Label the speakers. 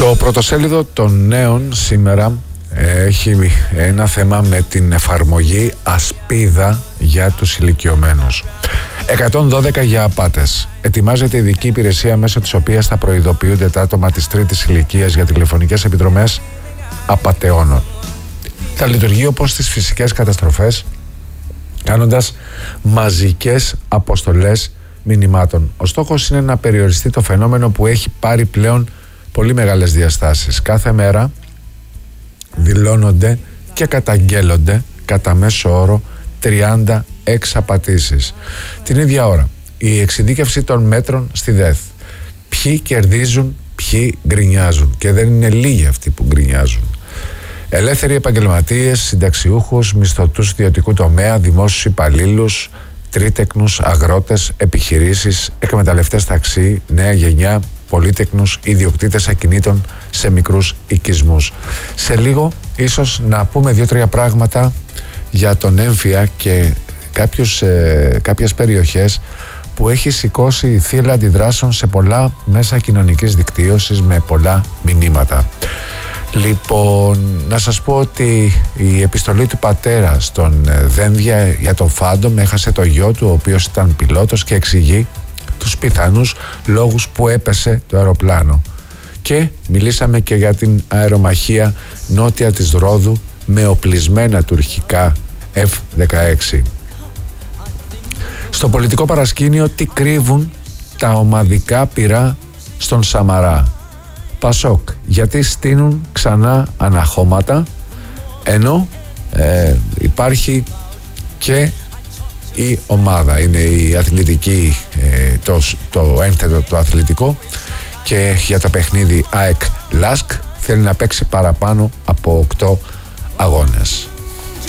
Speaker 1: Το πρωτοσέλιδο των νέων σήμερα έχει ένα θέμα με την εφαρμογή ασπίδα για τους ηλικιωμένους. 112 για απάτες. Ετοιμάζεται ειδική υπηρεσία μέσω της οποίας θα προειδοποιούνται τα άτομα της τρίτης ηλικίας για τηλεφωνικές επιδρομές απατεώνων. Θα λειτουργεί όπως στις φυσικές καταστροφές, κάνοντας μαζικές αποστολές μηνυμάτων. Ο στόχος είναι να περιοριστεί το φαινόμενο που έχει πάρει πλέον πολύ μεγάλες διαστάσεις. Κάθε μέρα δηλώνονται και καταγγέλλονται κατά μέσο όρο 30 εξαπατήσεις. Την ίδια ώρα η εξειδίκευση των μέτρων στη ΔΕΘ. Ποιοι κερδίζουν, ποιοι γκρινιάζουν, και δεν είναι λίγοι αυτοί που γκρινιάζουν. Ελεύθεροι επαγγελματίες, συνταξιούχους, μισθωτούς ιδιωτικού τομέα, δημόσιους υπαλλήλους, τρίτεκνους, αγρότες, επιχειρήσεις, εκμεταλλευτές ταξί, νέα γενιά, πολύτεκνους, ιδιοκτήτες ακινήτων σε μικρούς οικισμούς. Σε λίγο ίσως να πούμε 2-3 πράγματα για τον έμφυα και κάποιες περιοχές που έχει σηκώσει θύελλα αντιδράσεων σε πολλά μέσα κοινωνικής δικτύωσης με πολλά μηνύματα. Λοιπόν, να σας πω ότι η επιστολή του πατέρα στον Δένδια για τον Φάντομ, έχασε το γιο του ο οποίος ήταν πιλότος, και εξηγεί τους πιθανούς λόγους που έπεσε το αεροπλάνο. Και μιλήσαμε και για την αερομαχία νότια της Ρόδου με οπλισμένα τουρκικά F-16. Στο πολιτικό παρασκήνιο, τι κρύβουν τα ομαδικά πυρά στον Σαμαρά. Πασόκ, γιατί στείνουν ξανά αναχώματα, ενώ υπάρχει και η ομάδα, είναι η αθλητική, το ένθετο το αθλητικό, και για το παιχνίδι ΑΕΚ Λάσκ θέλει να παίξει παραπάνω από 8